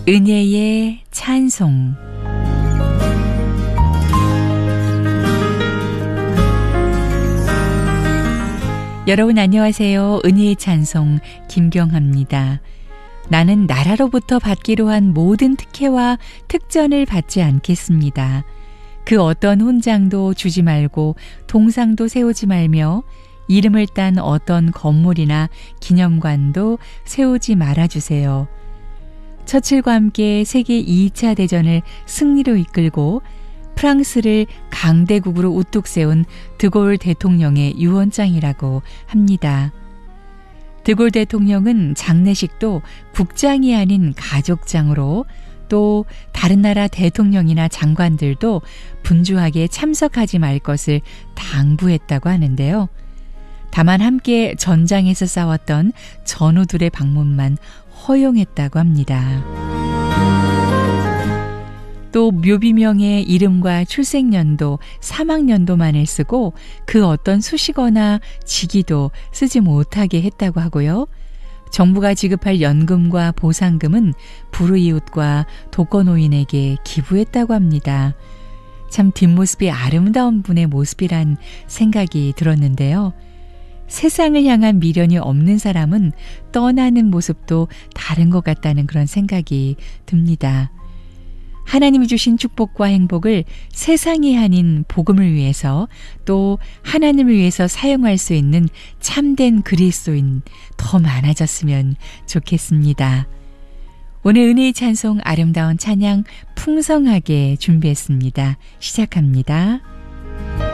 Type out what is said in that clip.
은혜의 찬송. 여러분 안녕하세요. 은혜의 찬송 김경합니다. 나는 나라로부터 받기로 한 모든 특혜와 특전을 받지 않겠습니다. 그 어떤 훈장도 주지 말고 동상도 세우지 말며 이름을 딴 어떤 건물이나 기념관도 세우지 말아주세요. 처칠과 함께 세계 2차 대전을 승리로 이끌고 프랑스를 강대국으로 우뚝 세운 드골 대통령의 유언장이라고 합니다. 드골 대통령은 장례식도 국장이 아닌 가족장으로 또 다른 나라 대통령이나 장관들도 분주하게 참석하지 말 것을 당부했다고 하는데요. 다만 함께 전장에서 싸웠던 전우들의 방문만 허용했다고 합니다. 또 묘비명의 이름과 출생년도, 사망년도만을 쓰고 그 어떤 수식어나 직위도 쓰지 못하게 했다고 하고요. 정부가 지급할 연금과 보상금은 불우이웃과 독거노인에게 기부했다고 합니다. 참 뒷모습이 아름다운 분의 모습이란 생각이 들었는데요. 세상을 향한 미련이 없는 사람은 떠나는 모습도 다른 것 같다는 그런 생각이 듭니다. 하나님이 주신 축복과 행복을 세상이 아닌 복음을 위해서 또 하나님을 위해서 사용할 수 있는 참된 그리스도인 더 많아졌으면 좋겠습니다. 오늘 은혜의 찬송 아름다운 찬양 풍성하게 준비했습니다. 시작합니다.